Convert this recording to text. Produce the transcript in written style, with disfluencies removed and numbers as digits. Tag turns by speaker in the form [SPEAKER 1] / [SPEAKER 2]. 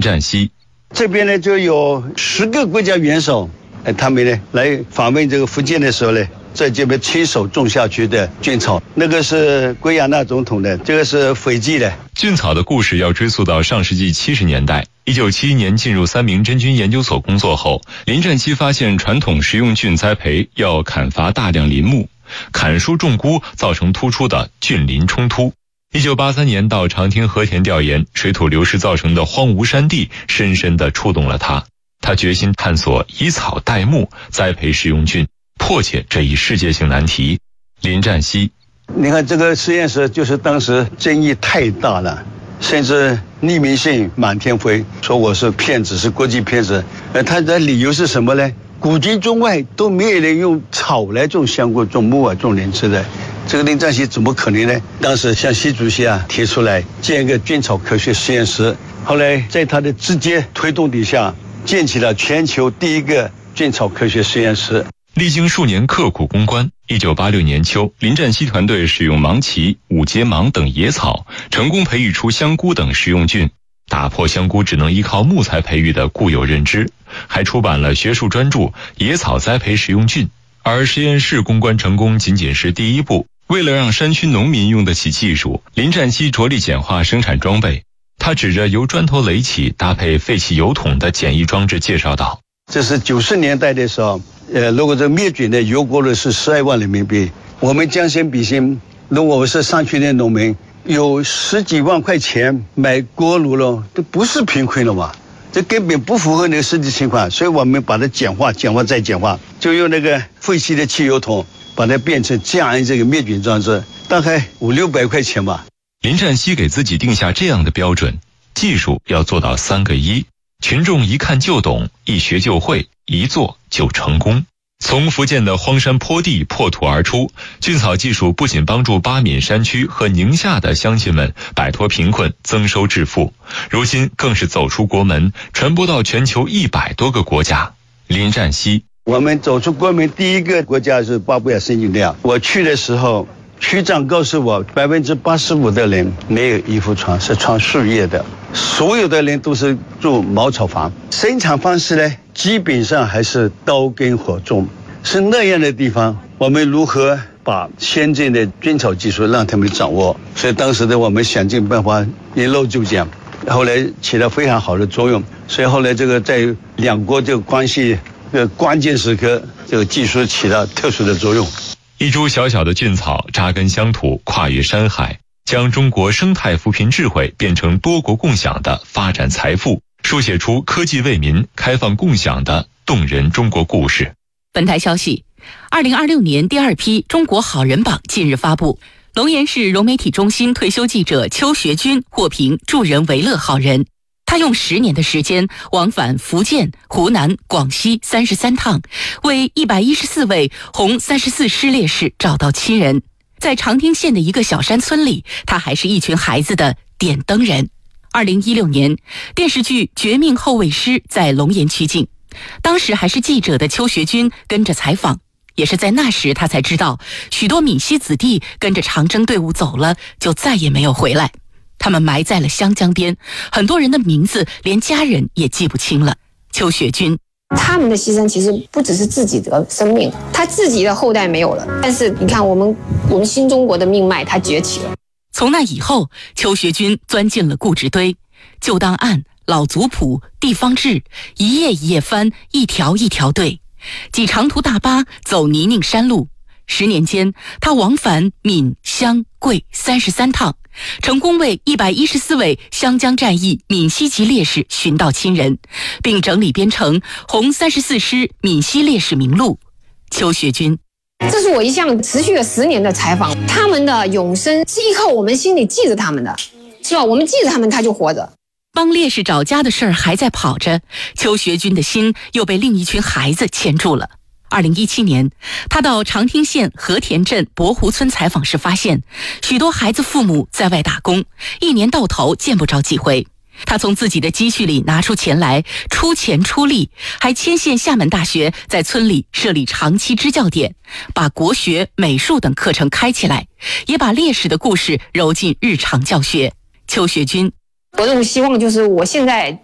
[SPEAKER 1] 占西。
[SPEAKER 2] 这边呢就有10个国家元首，他们呢来访问这个福建的时候呢，在这边亲手种下去的菌草，那个是圭亚那总统的，这个是斐济的。
[SPEAKER 1] 菌草的故事要追溯到上世纪70年代。1971年进入3明真菌研究所工作后，林占西发现传统食用菌栽培要砍伐大量林木，砍树种菇造成突出的菌林冲突。1983年到长汀和田调研，水土流失造成的荒芜山地深深地触动了他。他决心探索以草代木栽培食用菌，破解这一世界性难题。林占西，
[SPEAKER 2] 你看这个实验室就是当时争议太大了，甚至匿名信满天飞，说我是骗子，是国际骗子。他的理由是什么呢？古今中外都没有人用草来种香菇、种木耳、种莲子的，这个林占西怎么可能呢？当时向习主席提出来建一个菌草科学实验室，后来在他的直接推动底下，建起了全球第一个菌草科学实验室。
[SPEAKER 1] 历经数年刻苦攻关，1986年秋，林占西团队使用芒萁、五节芒等野草，成功培育出香菇等食用菌，打破香菇只能依靠木材培育的固有认知，还出版了学术专著《野草栽培食用菌》。而实验室攻关成功仅仅是第一步，为了让山区农民用得起技术，林占西着力简化生产装备。他指着由砖头垒起搭配废弃油桶的简易装置介绍道：
[SPEAKER 2] 这是90年代的时候，如果这灭菌的油锅炉是12万人民币，我们将心比心，如果我是山区的农民，有10几万块钱买锅炉了，这不是贫困了吗？这根本不符合那个实际情况，所以我们把它简化再简化，就用那个废弃的汽油桶把它变成这样这个灭菌装置，大概500-600块钱吧。
[SPEAKER 1] 林占西给自己定下这样的标准：技术要做到3个1，群众一看就懂，一学就会，一做就成功。从福建的荒山坡地破土而出，菌草技术不仅帮助巴闽山区和宁夏的乡亲们摆脱贫困、增收致富，如今更是走出国门，传播到全球100多个国家。林占西，
[SPEAKER 2] 我们走出国门第一个国家是巴布亚新几内亚。我去的时候，区长告诉我，85%的人没有衣服穿，是穿树叶的，所有的人都是住茅草房。生产方式呢，基本上还是刀耕火种，是那样的地方，我们如何把先进的菌草技术让他们掌握？所以当时的我们想尽办法一路就讲，后来起了非常好的作用。所以后来这个在两国这个关系的关键时刻，这个技术起了特殊的作用。
[SPEAKER 1] 一株小小的菌草扎根乡土，跨越山海，将中国生态扶贫智慧变成多国共享的发展财富，书写出科技为民、开放共享的动人中国故事。
[SPEAKER 3] 本台消息，2026年第2批中国好人榜近日发布，龙岩市融媒体中心退休记者邱学军获评助人为乐好人。他用10年的时间往返福建、湖南、广西33趟，为114位红34师烈士找到亲人。在长汀县的一个小山村里，他还是一群孩子的点灯人。2016年，电视剧《绝命后卫师》在龙岩取景，当时还是记者的邱学军跟着采访。也是在那时，他才知道许多闽西子弟跟着长征队伍走了，就再也没有回来。他们埋在了湘江边，很多人的名字连家人也记不清了。邱学军，
[SPEAKER 4] 他们的牺牲其实不只是自己的生命，他自己的后代没有了，但是你看我们新中国的命脉它崛起了。
[SPEAKER 3] 从那以后，邱学军钻进了故纸堆，旧档案、老族谱、地方志，一页一页翻，一条一条对，挤长途大巴走泥泞山路。10年间，他往返闽、湘、桂33趟，成功为114位湘江战役闽西籍烈士寻到亲人，并整理编成《红34师闽西烈士名录》。邱学军，
[SPEAKER 4] 这是我一项持续了10年的采访，他们的永生是依靠我们心里记着他们的，是吧？我们记着他们，他就活着。
[SPEAKER 3] 帮烈士找家的事儿还在跑着，邱学军的心又被另一群孩子牵住了。2017年，他到长汀县和田镇博湖村采访时发现，许多孩子父母在外打工，一年到头见不着几回。他从自己的积蓄里拿出钱来，出钱出力，还牵线厦门大学在村里设立长期支教点，把国学、美术等课程开起来，也把烈士的故事揉进日常教学。邱学军，
[SPEAKER 4] 我这种希望就是我现在